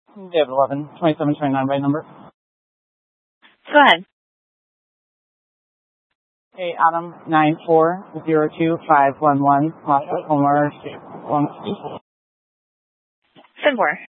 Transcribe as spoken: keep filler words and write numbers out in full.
David eleven, twenty-seven twenty-nine by number. Go ahead. Hey, Adam, nine four zero two five one one, Los Omar, one. Ten four.